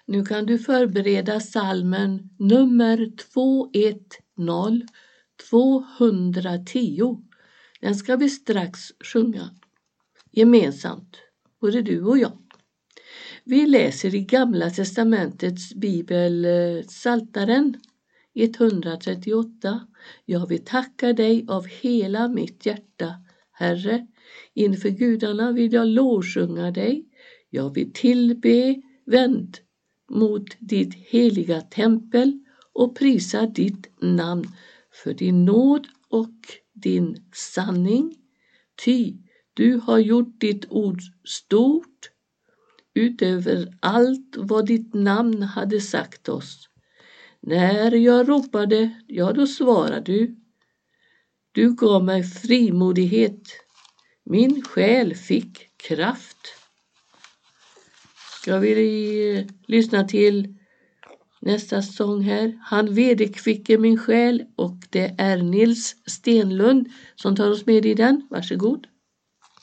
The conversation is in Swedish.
Nu kan du förbereda salmen nummer 210. Den ska vi strax sjunga gemensamt, både du och jag. Vi läser i Gamla testamentets bibel Psaltaren 138. Jag vill tacka dig av hela mitt hjärta, Herre. Inför gudarna vill jag lovsjunga dig. Jag vill tillbe vänd mot ditt heliga tempel och prisa ditt namn för din nåd och din sanning. Ty du har gjort ditt ord stort utöver allt vad ditt namn hade sagt oss. När jag ropade, ja då svarade du. Du gav mig frimodighet. Min själ fick kraft. Ska vi lyssna till nästa sång här. Han vederkvicker min själ, och det är Nils Stenlund som tar oss med i den. Varsågod.